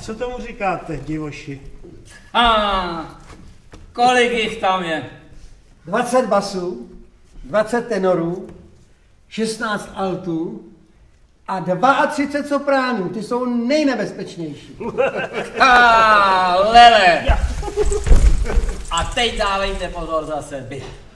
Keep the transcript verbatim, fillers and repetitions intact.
Co tomu říkáte, divoši? A kolik jich tam je? dvacet basů, dvacet tenorů, šestnáct altů a třicet dva sopránů. Ty jsou nejnebezpečnější. A lele! A teď dávejte pozor za sebe.